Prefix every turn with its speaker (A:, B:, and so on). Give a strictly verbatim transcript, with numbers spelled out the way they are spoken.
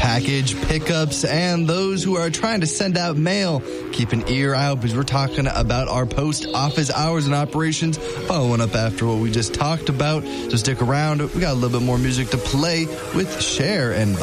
A: package pickups, and those who are trying to send out mail. Keep an ear out because we're talking about our post office hours and operations, following up after what we just talked about. So stick around. We got a little bit more music to play with Cher and